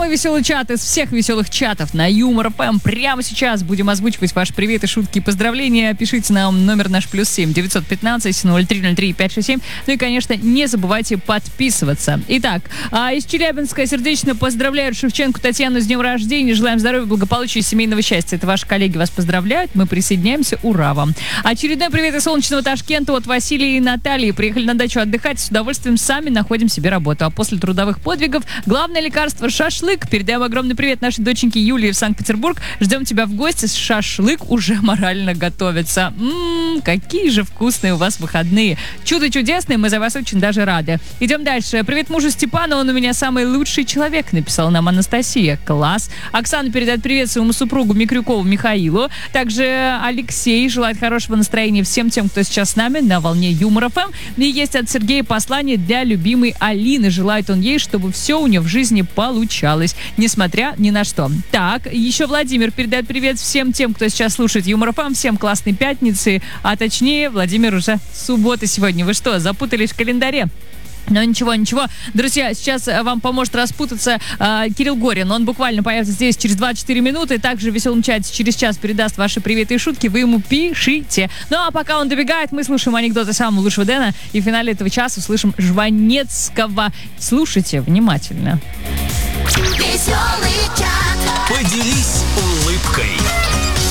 Самый веселый чат из всех веселых чатов на Юмор ФМ. Прямо сейчас будем озвучивать ваши приветы, шутки и поздравления. Пишите нам номер наш +7 915 0303 567. Ну и, конечно, не забывайте подписываться. Итак, из Челябинска сердечно поздравляют Шевченко Татьяну с днем рождения. Желаем здоровья, благополучия и семейного счастья. Это ваши коллеги вас поздравляют. Мы присоединяемся. Ура вам. Очередной привет из солнечного Ташкента от Василия и Натальи. Приехали на дачу отдыхать. С удовольствием сами находим себе работу. А после трудовых подвигов главное лекарство — шашлык. Передаем огромный привет нашей доченьке Юлии в Санкт-Петербург. Ждем тебя в гости. Шашлык уже морально готовится. Какие же вкусные у вас выходные. Чудо чудесное, мы за вас очень даже рады. Идем дальше. Привет мужу Степану, он у меня самый лучший человек, написала нам Анастасия. Класс. Оксана передает привет своему супругу Микрюкову Михаилу. Также Алексей желает хорошего настроения всем тем, кто сейчас с нами на волне Юмор ФМ. И есть от Сергея послание для любимой Алины. Желает он ей, чтобы все у нее в жизни получалось, несмотря ни на что. Так, еще Владимир передает привет всем тем, кто сейчас слушает Юмор ФМ. Всем классной пятницы, а точнее, Владимир, уже суббота сегодня. Вы что, запутались в календаре? Но ничего. Друзья, сейчас вам поможет распутаться Кирилл Горин. Он буквально появится здесь через 24 минуты. Также в веселом чате через час передаст ваши приветы и шутки. Вы ему пишите. Ну а пока он добегает, мы слушаем анекдоты самого лучшего Дэна. И в финале этого часа услышим Жванецкого. Слушайте внимательно. Веселый чат. Поделись улыбкой.